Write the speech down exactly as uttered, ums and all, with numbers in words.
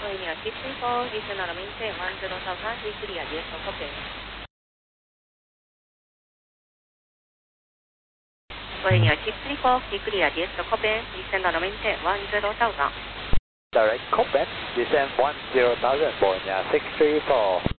Bohemia six three four, descend on maintain one zero thousand, we clear, yes, no copy. Bohemia six three four, we clear, yes, no copy, descend on maintain one zero thousand. Direct copy, descend one zero thousand, Bohemia six three four.